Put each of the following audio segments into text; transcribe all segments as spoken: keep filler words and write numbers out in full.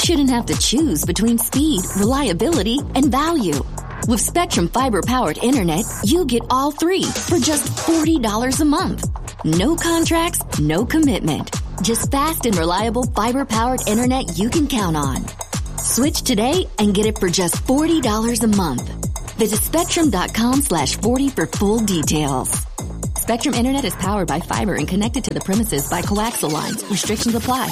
shouldn't have to choose between speed, reliability, and value. With Spectrum Fiber-powered internet, you get all three for just forty dollars a month. No contracts, no commitment. Just fast and reliable fiber-powered internet you can count on. Switch today and get it for just forty dollars a month. Visit spectrum.com slash 40 for full details. Spectrum Internet is powered by fiber and connected to the premises by coaxial lines. Restrictions apply.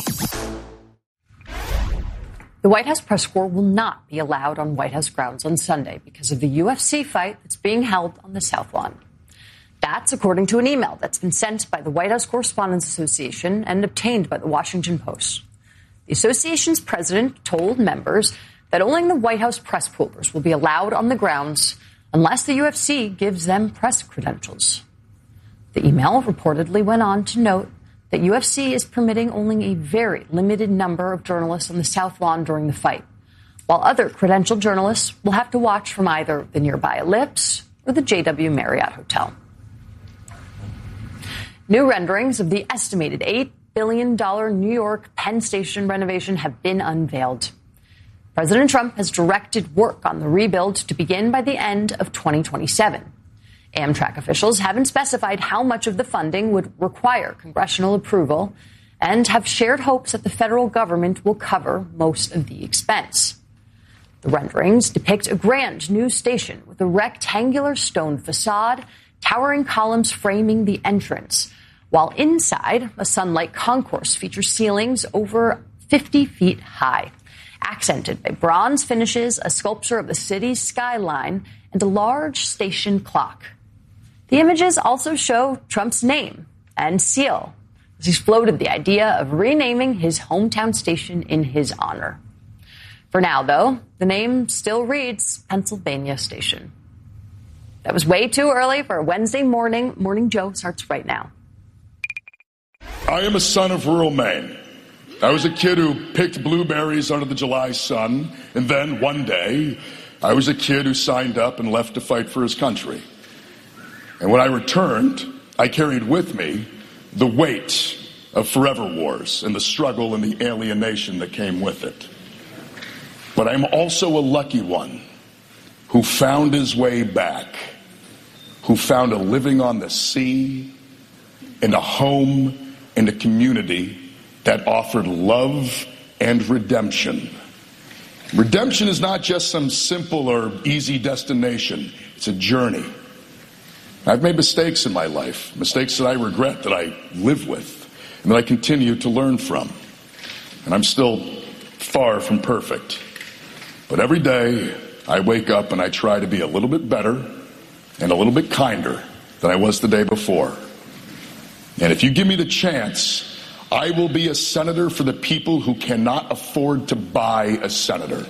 The White House press corps will not be allowed on White House grounds on Sunday because of the U F C fight that's being held on the South Lawn. That's according to an email that's been sent by the White House Correspondents Association and obtained by the Washington Post. The association's president told members that only the White House press poolers will be allowed on the grounds unless the U F C gives them press credentials. The email reportedly went on to note that U F C is permitting only a very limited number of journalists on the South Lawn during the fight, while other credentialed journalists will have to watch from either the nearby Ellipse or the J W Marriott Hotel. New renderings of the estimated eight billion dollars New York Penn Station renovation have been unveiled. President Trump has directed work on the rebuild to begin by the end of twenty twenty-seven. Amtrak officials haven't specified how much of the funding would require congressional approval and have shared hopes that the federal government will cover most of the expense. The renderings depict a grand new station with a rectangular stone facade, towering columns framing the entrance, while inside, a sunlight concourse features ceilings over fifty feet high, accented by bronze finishes, a sculpture of the city's skyline, and a large station clock. The images also show Trump's name and seal, as he's floated the idea of renaming his hometown station in his honor. For now, though, the name still reads Pennsylvania Station. That was way too early for a Wednesday morning. Morning Joe starts right now. I am a son of rural Maine. I was a kid who picked blueberries under the July sun, and then one day, I was a kid who signed up and left to fight for his country. And when I returned, I carried with me the weight of forever wars and the struggle and the alienation that came with it. But I'm also a lucky one who found his way back, who found a living on the sea, in a home, in a community that offered love and redemption. Redemption is not just some simple or easy destination. It's a journey. I've made mistakes in my life, mistakes that I regret, that I live with, and that I continue to learn from. And I'm still far from perfect. But every day I wake up and I try to be a little bit better and a little bit kinder than I was the day before. And if you give me the chance, I will be a senator for the people who cannot afford to buy a senator.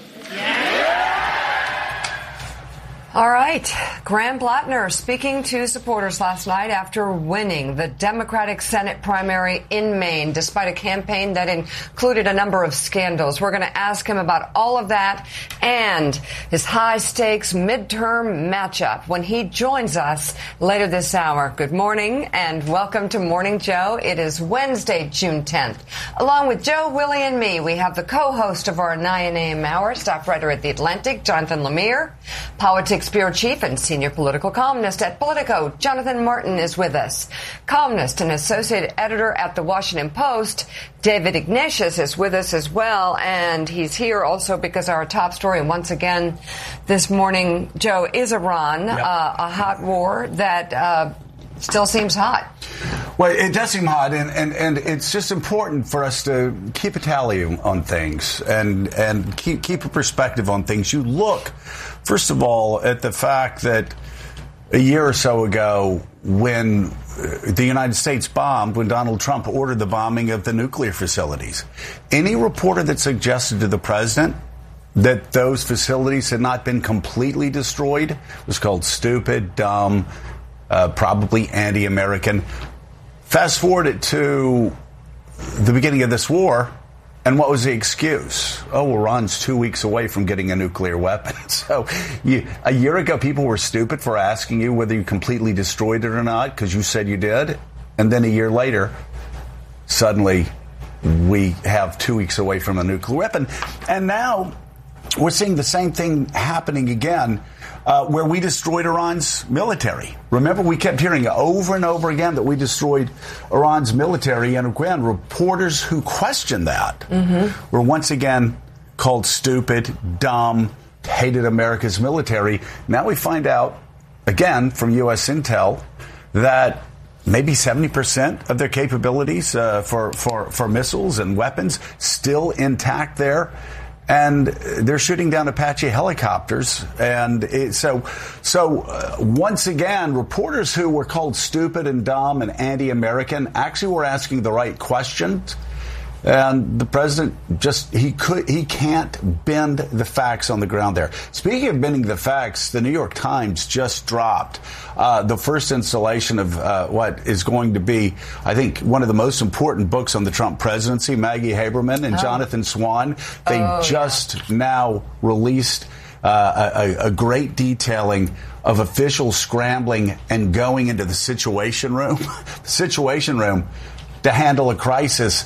All right. Graham Blattner speaking to supporters last night after winning the Democratic Senate primary in Maine, despite a campaign that included a number of scandals. We're going to ask him about all of that and his high-stakes midterm matchup when he joins us later this hour. Good morning and welcome to Morning Joe. It is Wednesday, June tenth. Along with Joe, Willie, and me, we have the co-host of our nine a.m. hour, staff writer at The Atlantic, Jonathan Lemire, politics bureau chief and senior political columnist at Politico, Jonathan Martin, is with us. Columnist and associate editor at The Washington Post, David Ignatius, is with us as well, and he's here also because our top story, and once again this morning, Joe, is Iran, yep. uh, a hot war that uh, still seems hot. Well, it does seem hot, and, and, and it's just important for us to keep a tally on things and and keep keep a perspective on things. You look, first of all, at the fact that a year or so ago, when the United States bombed, when Donald Trump ordered the bombing of the nuclear facilities, any reporter that suggested to the president that those facilities had not been completely destroyed was called stupid, dumb, uh, probably anti-American. Fast forward it to the beginning of this war, and what was the excuse? Oh, Iran's two weeks away from getting a nuclear weapon. So you, a year ago, people were stupid for asking you whether you completely destroyed it or not because you said you did. And then a year later, suddenly we have two weeks away from a nuclear weapon. And now we're seeing the same thing happening again, uh, where we destroyed Iran's military. Remember, we kept hearing over and over again that we destroyed Iran's military. And again, reporters who questioned that mm-hmm. were once again called stupid, dumb, hated America's military. Now we find out, again, from U S intel, that maybe seventy percent of their capabilities uh, for, for, for missiles and weapons still intact there. And they're shooting down Apache helicopters. And it, so, so uh, once again, reporters who were called stupid and dumb and anti-American actually were asking the right questions. And the president just, he could, he can't bend the facts on the ground there. Speaking of bending the facts, the New York Times just dropped uh, the first installation of uh, what is going to be, I think, one of the most important books on the Trump presidency, Maggie Haberman and oh. Jonathan Swan. They oh, just yeah. now released uh, a, a great detailing of officials scrambling and going into the Situation Room, the Situation Room to handle a crisis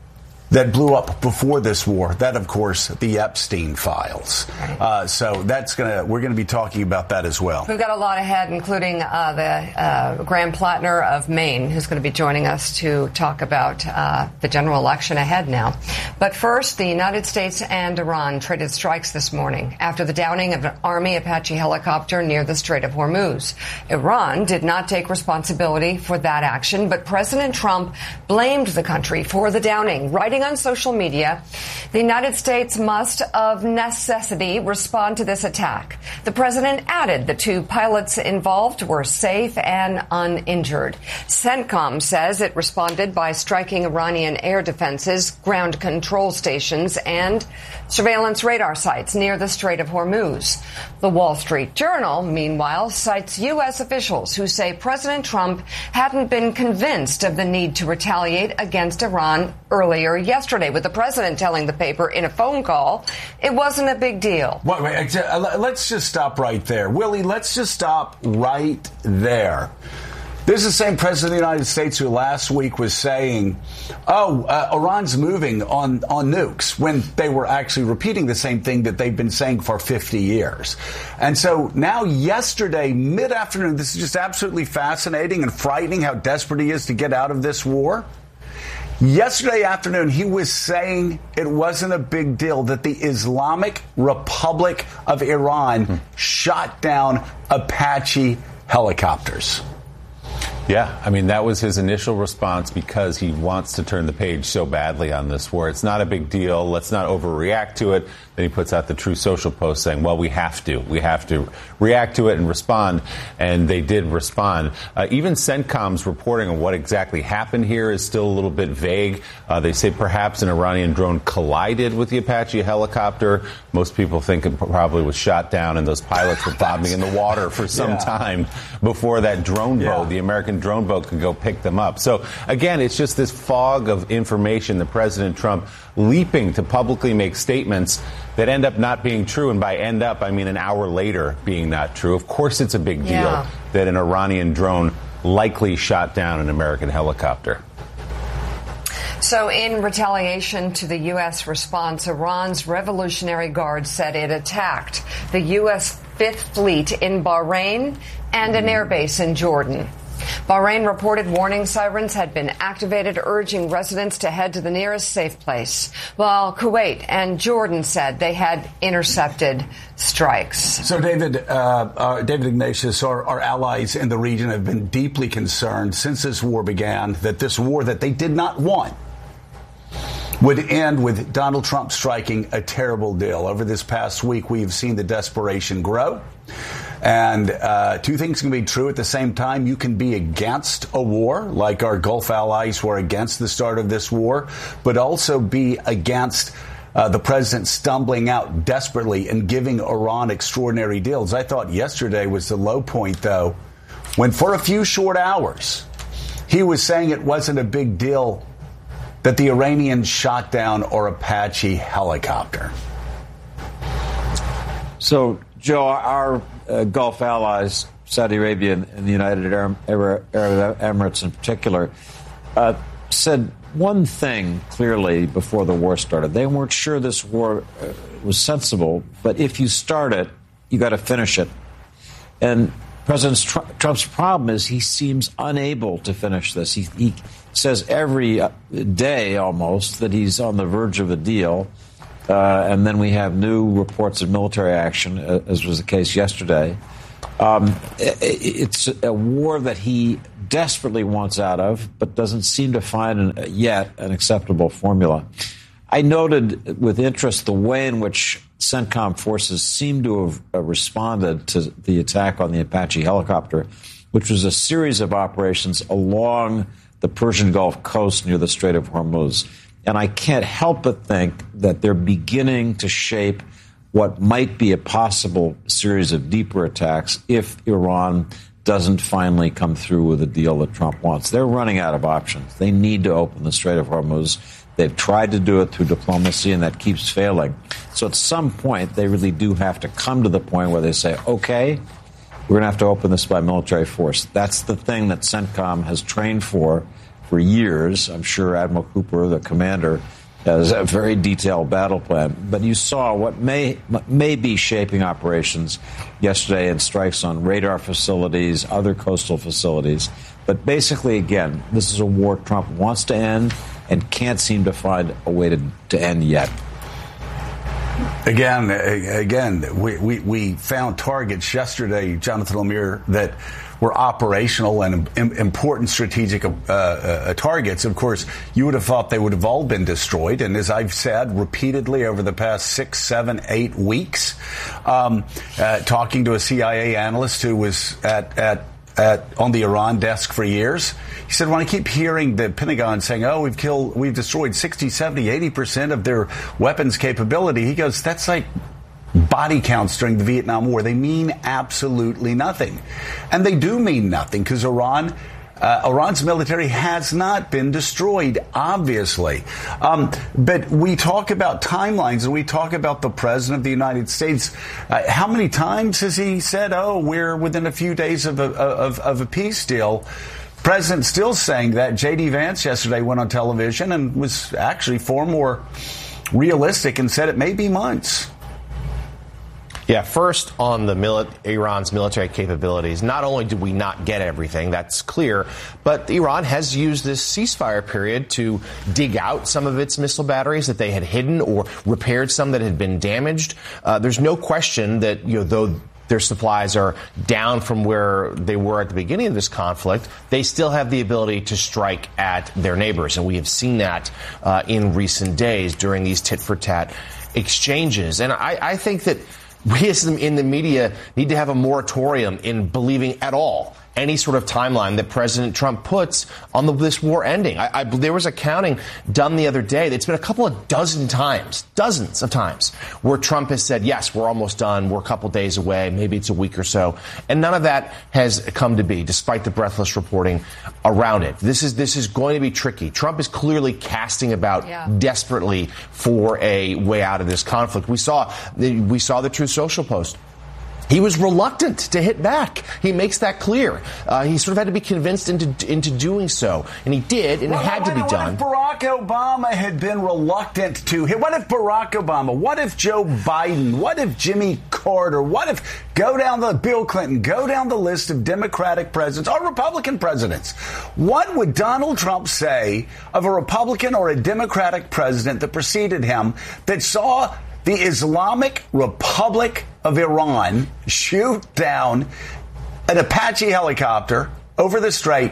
that blew up before this war. That, of course, the Epstein files. Uh, so that's gonna. We're going to be talking about that as well. We've got a lot ahead, including uh, the uh, Graham Plattner of Maine, who's going to be joining us to talk about uh, the general election ahead now. But first, the United States and Iran traded strikes this morning after the downing of an Army Apache helicopter near the Strait of Hormuz. Iran did not take responsibility for that action, but President Trump blamed the country for the downing, writing on social media, the United States must, of necessity, respond to this attack. The president added the two pilots involved were safe and uninjured. CENTCOM says it responded by striking Iranian air defenses, ground control stations, and surveillance radar sites near the Strait of Hormuz. The Wall Street Journal, meanwhile, cites U S officials who say President Trump hadn't been convinced of the need to retaliate against Iran earlier yesterday, with the president telling the paper in a phone call it wasn't a big deal. Wait, wait, let's just stop right there. Willie, let's just stop right there. This is the same president of the United States who last week was saying, oh, uh, Iran's moving on, on nukes, when they were actually repeating the same thing that they've been saying for fifty years. And so now yesterday, mid-afternoon, this is just absolutely fascinating and frightening how desperate he is to get out of this war. Yesterday afternoon, he was saying it wasn't a big deal that the Islamic Republic of Iran hmm. shot down Apache helicopters. Yeah, I mean, that was his initial response because he wants to turn the page so badly on this war. It's not a big deal. Let's not overreact to it. Then he puts out the True Social post saying, well, we have to. We have to react to it and respond. And they did respond. Uh, even CENTCOM's reporting on what exactly happened here is still a little bit vague. Uh, they say perhaps an Iranian drone collided with the Apache helicopter. Most people think it probably was shot down and those pilots were bobbing in the water for some yeah. time before that drone yeah. boat, the American drone boat, could go pick them up. So, again, it's just this fog of information that President Trump leaping to publicly make statements that end up not being true. And by end up, I mean an hour later being not true. Of course, it's a big deal yeah. that an Iranian drone likely shot down an American helicopter. So in retaliation to the U S response, Iran's Revolutionary Guard said it attacked the U S Fifth Fleet in Bahrain and an airbase in Jordan. Bahrain reported warning sirens had been activated, urging residents to head to the nearest safe place, while Kuwait and Jordan said they had intercepted strikes. So, David, uh, uh, David Ignatius, our, our allies in the region have been deeply concerned since this war began that this war that they did not want would end with Donald Trump striking a terrible deal. Over this past week, we've seen the desperation grow. And uh, two things can be true at the same time. You can be against a war, like our Gulf allies were against the start of this war, but also be against uh, the president stumbling out desperately and giving Iran extraordinary deals. I thought yesterday was the low point, though, when for a few short hours, he was saying it wasn't a big deal that the Iranians shot down our Apache helicopter. So, Joe, our uh, Gulf allies, Saudi Arabia and the United Arab, Arab Emirates in particular, uh, said one thing clearly before the war started. They weren't sure this war uh, was sensible, but if you start it, you got to finish it. And President Tr- Trump's problem is he seems unable to finish this. He, he says every day almost that he's on the verge of a deal. Uh, and then we have new reports of military action, uh, as was the case yesterday. Um, it, it's a war that he desperately wants out of, but doesn't seem to find an, yet an acceptable formula. I noted with interest the way in which CENTCOM forces seem to have uh, responded to the attack on the Apache helicopter, which was a series of operations along the Persian Gulf coast near the Strait of Hormuz. And I can't help but think that they're beginning to shape what might be a possible series of deeper attacks if Iran doesn't finally come through with a deal that Trump wants. They're running out of options. They need to open the Strait of Hormuz. They've tried to do it through diplomacy, and that keeps failing. So at some point, they really do have to come to the point where they say, okay, we're going to have to open this by military force. That's the thing that CENTCOM has trained for for years. I'm sure Admiral Cooper, the commander, has a very detailed battle plan. But you saw what may may be shaping operations yesterday in strikes on radar facilities, other coastal facilities. But basically, again, this is a war Trump wants to end and can't seem to find a way to, to end yet. Again, again, we, we, we found targets yesterday, Jonathan Lemire, that were operational and important strategic uh, uh, targets. Of course, you would have thought they would have all been destroyed. And as I've said repeatedly over the past six, seven, eight weeks, um, uh, talking to a C I A analyst who was at, at At, on the Iran desk for years. He said, when I keep hearing the Pentagon saying, oh, we've killed, we've destroyed sixty, seventy, eighty percent of their weapons capability, he goes, that's like body counts during the Vietnam War. They mean absolutely nothing. And they do mean nothing because Iran Uh, Iran's military has not been destroyed, obviously. Um, but we talk about timelines and we talk about the president of the United States. Uh, how many times has he said, oh, we're within a few days of a, of, of a peace deal? President still saying that. J D. Vance yesterday went on television and was actually far more realistic and said it may be months. Yeah, first on the mili- Iran's military capabilities, not only did we not get everything, that's clear, but Iran has used this ceasefire period to dig out some of its missile batteries that they had hidden or repaired some that had been damaged. Uh, there's no question that, you know, though their supplies are down from where they were at the beginning of this conflict, they still have the ability to strike at their neighbors. And we have seen that uh, in recent days during these tit-for-tat exchanges. And I, I think that we as in the media need to have a moratorium in believing at all any sort of timeline that President Trump puts on the, this war ending. I, I, there was a counting done the other day. It's been a couple of dozen times, dozens of times, where Trump has said, yes, we're almost done. We're a couple days away. Maybe it's a week or so. And none of that has come to be, despite the breathless reporting around it. This is this is going to be tricky. Trump is clearly casting about yeah. desperately for a way out of this conflict. We saw we saw the Truth Social post. He was reluctant to hit back. He makes that clear. Uh, he sort of had to be convinced into into doing so, and he did, and well, it had to be what done. What if Barack Obama had been reluctant to hit? What if Barack Obama? What if Joe Biden? What if Jimmy Carter? What if go down the Bill Clinton? Go down the list of Democratic presidents or Republican presidents. What would Donald Trump say of a Republican or a Democratic president that preceded him that saw the Islamic Republic of Iran shoot down an Apache helicopter over the strait,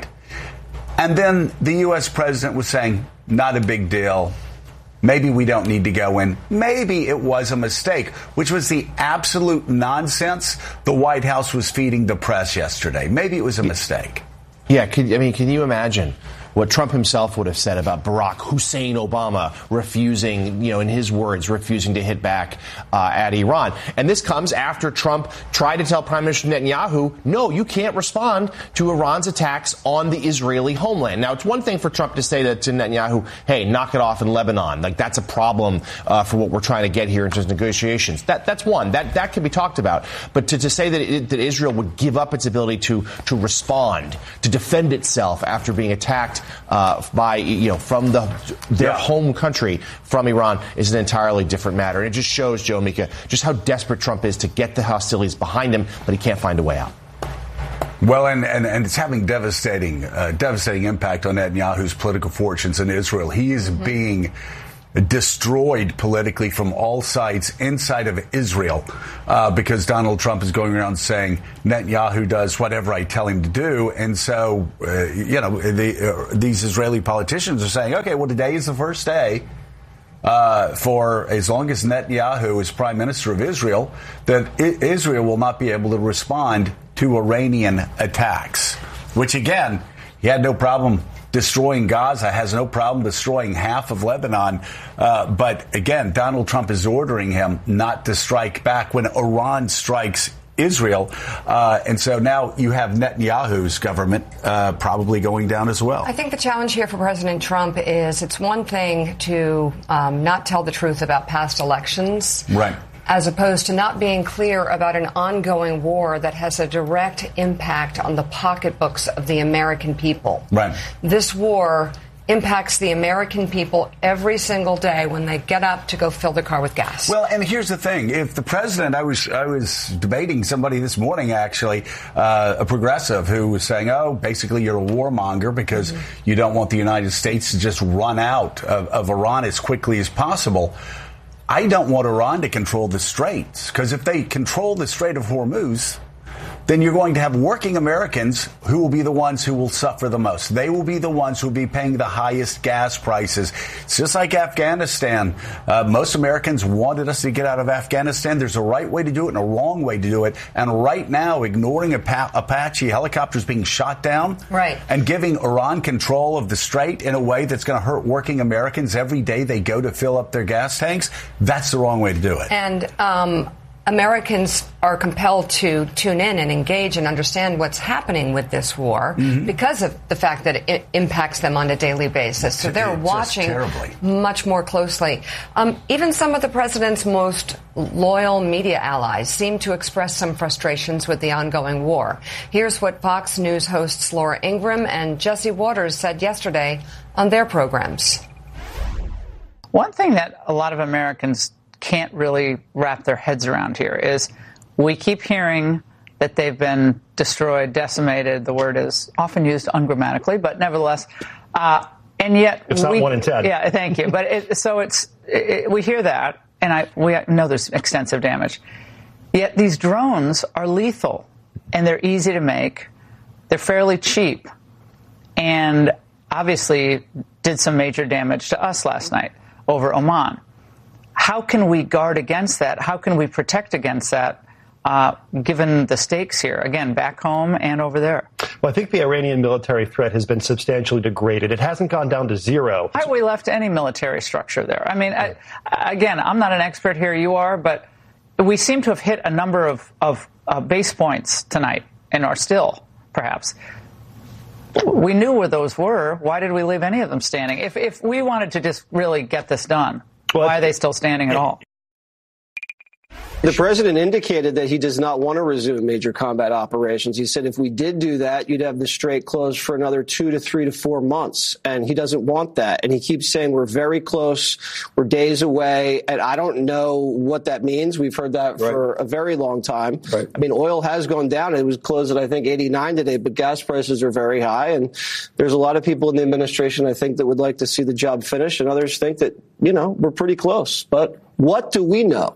and then the U S president was saying, not a big deal. Maybe we don't need to go in. Maybe it was a mistake, which was the absolute nonsense the White House was feeding the press yesterday. Maybe it was a mistake. Yeah, could, I mean, can you imagine what Trump himself would have said about Barack Hussein Obama refusing, you know, in his words, refusing to hit back uh, at Iran. And this comes after Trump tried to tell Prime Minister Netanyahu, no, you can't respond to Iran's attacks on the Israeli homeland. Now, it's one thing for Trump to say that to Netanyahu, hey, knock it off in Lebanon. Like, that's a problem uh, for what we're trying to get here in terms of negotiations. That, that's one. That that can be talked about. But to, to say that, it, that Israel would give up its ability to, to respond, to defend itself after being attacked uh, by, you know, from the their Yeah. home country from Iran is an entirely different matter. And it just shows, Joe Mika, just how desperate Trump is to get the hostilities behind him, but he can't find a way out. Well, and, and, and it's having devastating, uh, devastating impact on Netanyahu's political fortunes in Israel. He is mm-hmm. being destroyed politically from all sides inside of Israel uh, because Donald Trump is going around saying Netanyahu does whatever I tell him to do. And so, uh, you know, the, uh, these Israeli politicians are saying, OK, well, today is the first day uh, for as long as Netanyahu is prime minister of Israel, that I- Israel will not be able to respond to Iranian attacks, which, again, he had no problem destroying Gaza, has no problem destroying half of Lebanon. Uh, but again, Donald Trump is ordering him not to strike back when Iran strikes Israel. Uh, and so now you have Netanyahu's government uh, probably going down as well. I think the challenge here for President Trump is it's one thing to um, not tell the truth about past elections. Right. As opposed to not being clear about an ongoing war that has a direct impact on the pocketbooks of the American people. Right. This war impacts the American people every single day when they get up to go fill their car with gas. Well, and here's the thing. If the president, I was I was debating somebody this morning, actually, uh, a progressive who was saying, oh, basically you're a warmonger because mm-hmm. you don't want the United States to just run out of, of Iran as quickly as possible. I don't want Iran to control the Straits, because if they control the Strait of Hormuz, then you're going to have working Americans who will be the ones who will suffer the most. They will be the ones who will be paying the highest gas prices. It's just like Afghanistan. Uh, most Americans wanted us to get out of Afghanistan. There's a right way to do it and a wrong way to do it. And right now, ignoring Apa- Apache helicopters being shot down right. and giving Iran control of the Strait in a way that's going to hurt working Americans every day they go to fill up their gas tanks, that's the wrong way to do it. And um Americans are compelled to tune in and engage and understand what's happening with this war mm-hmm. because of the fact that it impacts them on a daily basis. So they're watching much more closely. Um, even some of the president's most loyal media allies seem to express some frustrations with the ongoing war. Here's what Fox News hosts Laura Ingraham and Jesse Waters said yesterday on their programs. One thing that a lot of Americans can't really wrap their heads around here is we keep hearing that they've been destroyed, decimated. The word is often used ungrammatically, but nevertheless, uh, and yet it's we, not one in ten. Yeah, thank you. But it, so it's it, we hear that, and I we know there's extensive damage. Yet these drones are lethal, and they're easy to make. They're fairly cheap, and obviously did some major damage to us last night over Oman. How can we guard against that? How can we protect against that, uh, given the stakes here, again, back home and over there? Well, I think the Iranian military threat has been substantially degraded. It hasn't gone down to zero. Why have we left any military structure there? I mean, I, again, I'm not an expert here, you are, but we seem to have hit a number of, of uh, base points tonight, and are still, perhaps. We knew where those were. Why did we leave any of them standing? If, if we wanted to just really get this done, well, why are they still standing at all? The president indicated that he does not want to resume major combat operations. He said if we did do that, you'd have the Strait closed for another two to three to four months. And he doesn't want that. And he keeps saying we're very close, we're days away. And I don't know what that means. We've heard that right. for a very long time. Right. I mean, oil has gone down. It was closed at, I think, eighty-nine today, but gas prices are very high. And there's a lot of people in the administration, I think, that would like to see the job finished. And others think that, you know, we're pretty close. But what do we know?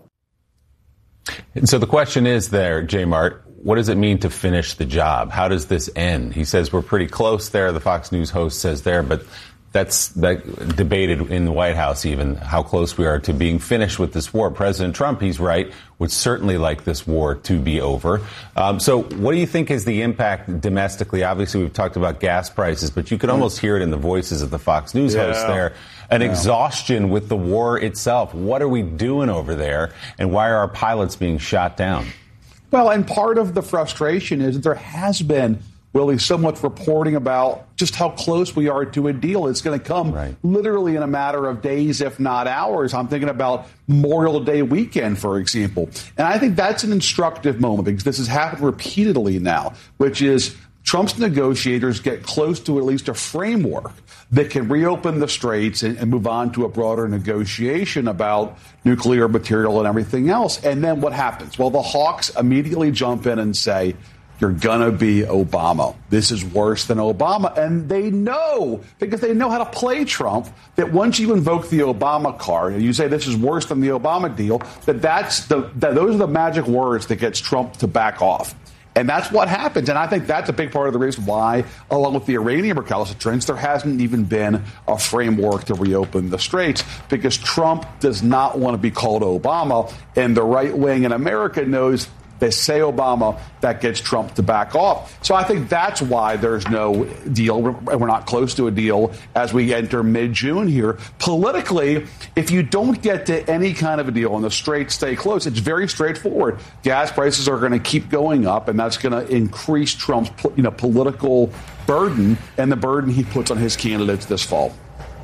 And so the question is there, J. Mart, what does it mean to finish the job? How does this end? He says we're pretty close there. The Fox News host says there, but that's that debated in the White House even how close we are to being finished with this war. President Trump, he's right, would certainly like this war to be over. Um, so what do you think is the impact domestically? Obviously, we've talked about gas prices, but you could almost hear it in the voices of the Fox News yeah. hosts there. An yeah. exhaustion with the war itself. What are we doing over there, and why are our pilots being shot down? Well, and part of the frustration is that there has been really so much reporting about just how close we are to a deal. It's going to come right. literally in a matter of days, if not hours. I'm thinking about Memorial Day weekend, for example. And I think that's an instructive moment because this has happened repeatedly now, which is Trump's negotiators get close to at least a framework that can reopen the straits and, and move on to a broader negotiation about nuclear material and everything else. And then what happens? Well, the hawks immediately jump in and say, you're going to be Obama. This is worse than Obama. And they know, because they know how to play Trump, that once you invoke the Obama card and you say this is worse than the Obama deal, that, that's the, that those are the magic words that gets Trump to back off. And that's what happens. And I think that's a big part of the reason why, along with the Iranian recalcitrance, there hasn't even been a framework to reopen the straits, because Trump does not want to be called Obama. And the right wing in America knows they say Obama, that gets Trump to back off. So I think that's why there's no deal, and we're not close to a deal as we enter mid-June here. Politically, if you don't get to any kind of a deal and the straits stay close, it's very straightforward. Gas prices are going to keep going up, and that's going to increase Trump's you know, political burden and the burden he puts on his candidates this fall.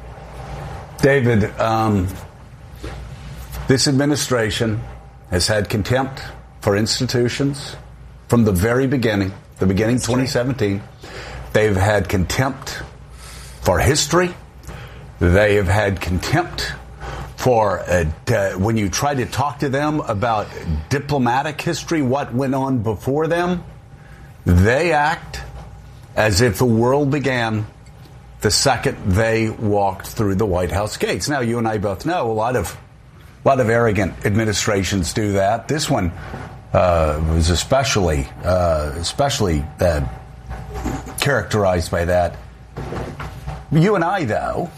David, um, this administration has had contempt for institutions from the very beginning, the beginning twenty seventeen. They've had contempt for history. They have had contempt for uh, uh, when you try to talk to them about diplomatic history, what went on before them. They act as if the world began the second they walked through the White House gates. Now, you and I both know a lot of a lot of arrogant administrations do that. This one uh, was especially uh, especially uh, characterized by that. You and I, though,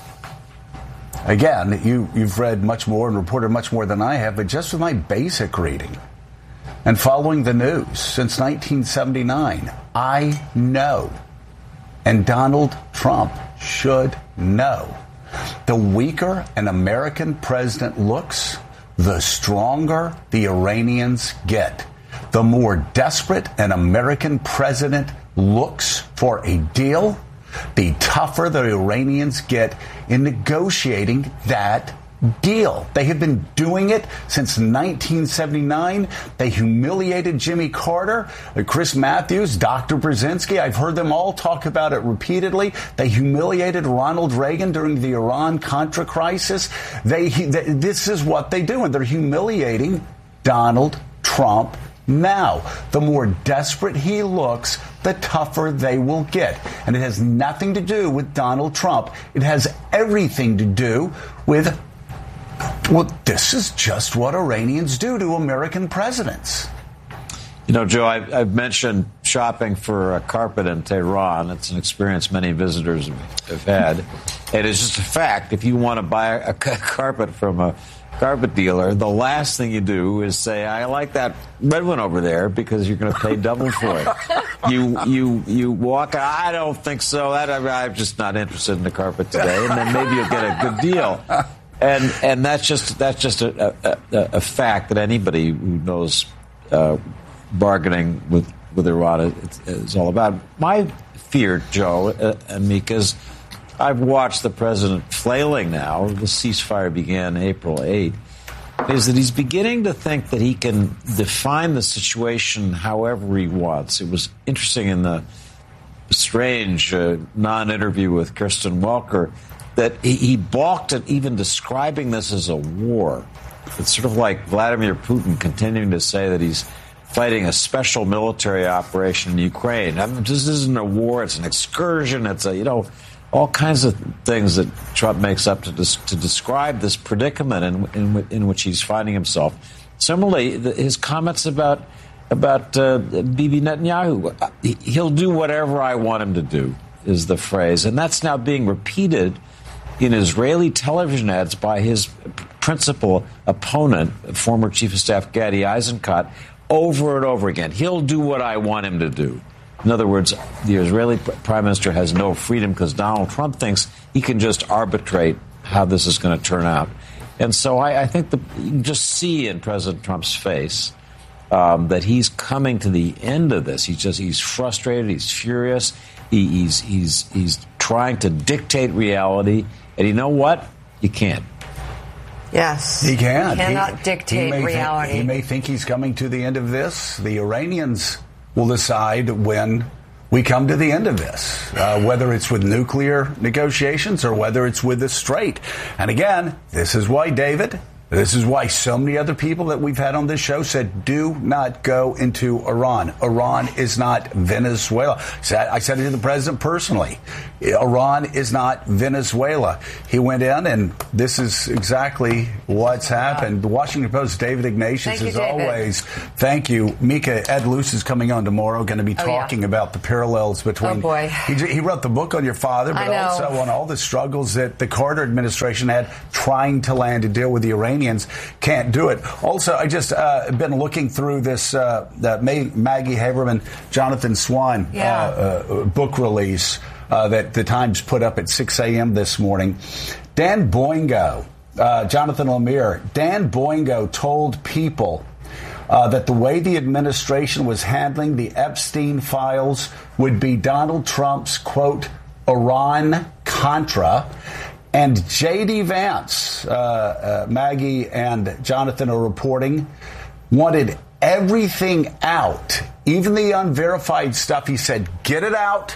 again, you, you've read much more and reported much more than I have, but just with my basic reading and following the news since nineteen seventy-nine, I know, and Donald Trump should know, the weaker an American president looks, the stronger the Iranians get. The more desperate an American president looks for a deal, the tougher the Iranians get in negotiating that deal. They have been doing it since nineteen seventy-nine. They humiliated Jimmy Carter, Chris Matthews, Doctor Brzezinski. I've heard them all talk about it repeatedly. They humiliated Ronald Reagan during the Iran-Contra crisis. They, they, this is what they do, and they're humiliating Donald Trump now. The more desperate he looks, the tougher they will get. And it has nothing to do with Donald Trump. It has everything to do with, well, this is just what Iranians do to American presidents. You know, Joe, I've, I've mentioned shopping for a carpet in Tehran. It's an experience many visitors have had. And it's just a fact. If you want to buy a carpet from a carpet dealer, the last thing you do is say, I like that red one over there, because you're going to pay double for it. You you you walk, I don't think so. That, I'm just not interested in the carpet today. And then maybe you'll get a good deal. And and that's just that's just a, a, a fact that anybody who knows uh, bargaining with, with Iran is, is all about. My fear, Joe uh, and Mika, is I've watched the president flailing now. The ceasefire began April eighth. Is that he's beginning to think that he can define the situation however he wants. It was interesting in the strange uh, non-interview with Kirsten Welker that he, he balked at even describing this as a war. It's sort of like Vladimir Putin continuing to say that he's fighting a special military operation in Ukraine. I mean, this isn't a war; it's an excursion. It's a, you know, all kinds of things that Trump makes up to des- to describe this predicament in, in, in which he's finding himself. Similarly, the, his comments about about uh, Bibi Netanyahu, he'll do whatever I want him to do, is the phrase, and that's now being repeated in Israeli television ads by his principal opponent, former Chief of Staff Gadi Eisenkot, over and over again. He'll do what I want him to do. In other words, the Israeli prime minister has no freedom because Donald Trump thinks he can just arbitrate how this is going to turn out. And so I, I think the, you can just see in President Trump's face um, that he's coming to the end of this. He's just he's frustrated. He's furious. He, he's he's he's trying to dictate reality. And you know what? You can't. Yes. He can. He cannot he, dictate he reality. Think, he may think he's coming to the end of this. The Iranians will decide when we come to the end of this, uh, whether it's with nuclear negotiations or whether it's with the Strait. And again, this is why, David, this is why so many other people that we've had on this show said, do not go into Iran. Iran is not Venezuela. I said it to the president personally. Iran is not Venezuela. He went in, and this is exactly what's happened. The Washington Post, David Ignatius, as always. Thank you. Mika, Ed Luce is coming on tomorrow, going to be talking oh, yeah. about the parallels between. Oh, boy. He, he wrote the book on your father, but also on all the struggles that the Carter administration had trying to land a deal with the Iranians. Can't do it. Also, I just uh, been looking through this uh, Maggie Haberman, Jonathan Swan yeah. uh, uh, book release uh, that the Times put up at six a.m. this morning. Dan Boingo, uh, Jonathan Lemire, Dan Boingo told people uh, that the way the administration was handling the Epstein files would be Donald Trump's, quote, Iran-Contra. And J D. Vance, uh, uh, Maggie and Jonathan are reporting, wanted everything out, even the unverified stuff. He said, get it out,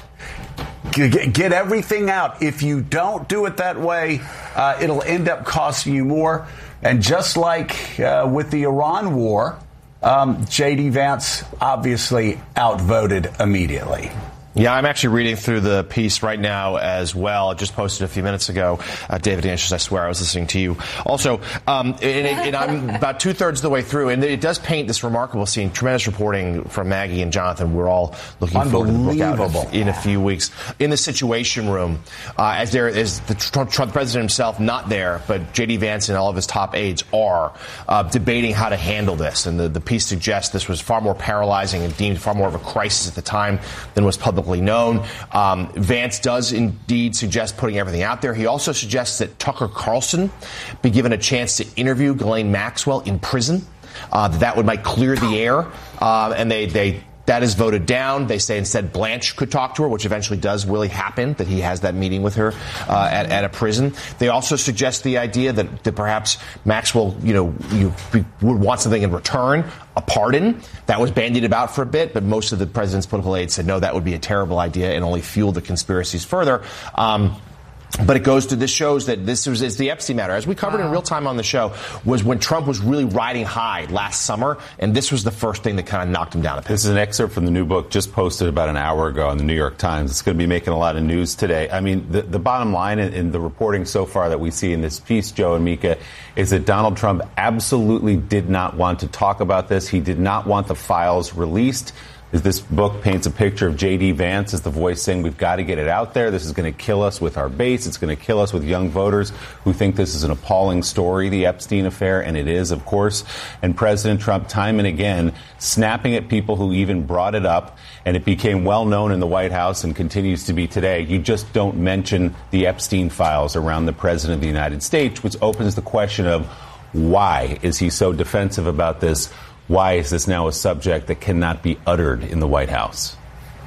get, get everything out. If you don't do it that way, uh, it'll end up costing you more. And just like uh, with the Iran war, um, J D. Vance obviously outvoted immediately. Yeah, I'm actually reading through the piece right now as well. I just posted a few minutes ago. Uh, David Ignatius, I swear I was listening to you. Also, um, and, and I'm about two-thirds of the way through, and it does paint this remarkable scene. Tremendous reporting from Maggie and Jonathan. We're all looking forward to the book out in a few weeks. In the Situation Room, uh, as there is the Trump, Trump president himself not there, but J D. Vance and all of his top aides are uh, debating how to handle this. And the, the piece suggests this was far more paralyzing and deemed far more of a crisis at the time than was public known. Um, Vance does indeed suggest putting everything out there. He also suggests that Tucker Carlson be given a chance to interview Ghislaine Maxwell in prison. Uh, that, that would might clear the air. Uh, and they, they that is voted down. They say instead Blanche could talk to her, which eventually does really happen, that he has that meeting with her uh, at, at a prison. They also suggest the idea that, that perhaps Maxwell, you know, you would want something in return, a pardon. That was bandied about for a bit, but most of the president's political aides said, no, that would be a terrible idea and only fueled the conspiracies further. Um, But it goes to this shows that this was is the Epstein matter, as we covered wow. in real time on the show, was when Trump was really riding high last summer, and this was the first thing that kind of knocked him down a bit. This is an excerpt from the new book just posted about an hour ago in the New York Times. It's going to be making a lot of news today. I mean, the, the bottom line in, in the reporting so far that we see in this piece, Joe and Mika, is that Donald Trump absolutely did not want to talk about this. He did not want the files released. This book paints a picture of J D. Vance as the voice saying we've got to get it out there. This is going to kill us with our base. It's going to kill us with young voters who think this is an appalling story, the Epstein affair, and it is, of course. And President Trump, time and again, snapping at people who even brought it up, and it became well known in the White House and continues to be today. You just don't mention the Epstein files around the President of the United States, which opens the question of why is he so defensive about this? Why is this now a subject that cannot be uttered in the White House?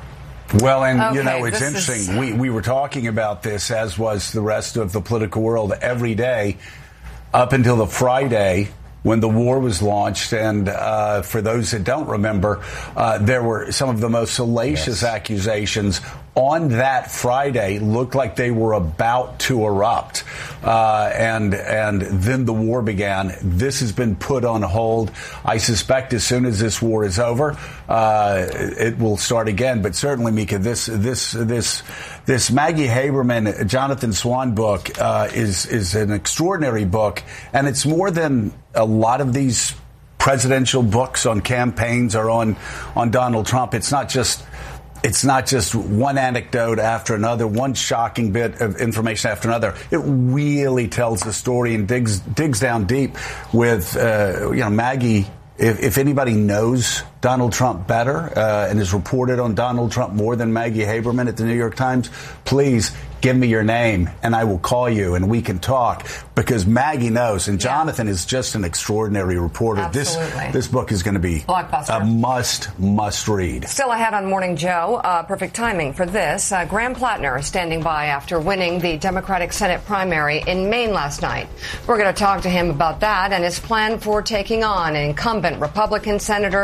Well, and, okay, you know, it's interesting. Is... We, we were talking about this, as was the rest of the political world, every day up until the Friday when the war was launched. And uh, for those that don't remember, uh, there were some of the most salacious yes. accusations on that Friday. Looked like they were about to erupt. Uh, and and then the war began. This has been put on hold. I suspect as soon as this war is over, uh, it will start again. But certainly, Mika, this this this this Maggie Haberman, Jonathan Swan book uh, is is an extraordinary book, and it's more than a lot of these presidential books on campaigns or on on Donald Trump. It's not just. It's not just one anecdote after another, one shocking bit of information after another. It really tells the story and digs digs down deep with, uh, you know, Maggie. If, if anybody knows Donald Trump better uh, and has reported on Donald Trump more than Maggie Haberman at the New York Times, please give me your name and I will call you and we can talk, because Maggie knows, and Jonathan yeah. is just an extraordinary reporter. Absolutely. This this book is going to be blockbuster. A must must read. Still ahead on Morning Joe, uh, perfect timing for this. Uh, Graham Plattner is standing by after winning the Democratic Senate primary in Maine last night. We're going to talk to him about that and his plan for taking on an incumbent Republican Senator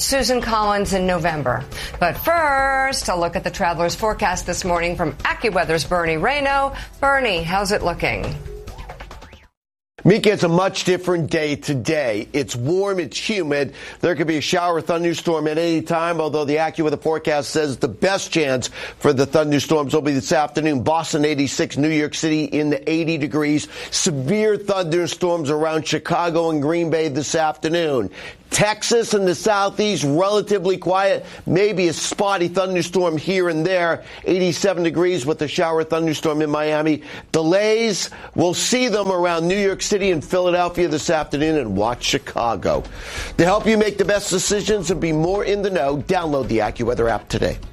Susan Collins in November. But first, a look at the traveler's forecast this morning from AccuWeather's Bernie Rayno. Bernie, how's it looking? Mika, it's a much different day today. It's warm, it's humid. There could be a shower or thunderstorm at any time, although the AccuWeather forecast says the best chance for the thunderstorms will be this afternoon. Boston eighty-six, New York City in the eighty degrees. Severe thunderstorms around Chicago and Green Bay this afternoon. Texas and the southeast, relatively quiet. Maybe a spotty thunderstorm here and there. eighty-seven degrees with a shower thunderstorm in Miami. Delays, we'll see them around New York City and Philadelphia this afternoon, and watch Chicago. To help you make the best decisions and be more in the know, download the AccuWeather app today.